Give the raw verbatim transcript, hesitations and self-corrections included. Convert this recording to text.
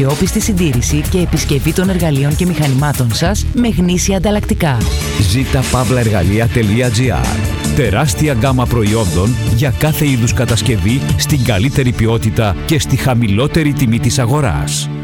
Όπιστη συντήρηση και επισκευή των εργαλείων και μηχανημάτων σας με γνήσια ανταλλακτικά. ζήτα παύλα εργαλεία τελεία τζι άρ. Τεράστια γκάμα προϊόντων για κάθε είδους κατασκευή στην καλύτερη ποιότητα και στη χαμηλότερη τιμή της αγοράς.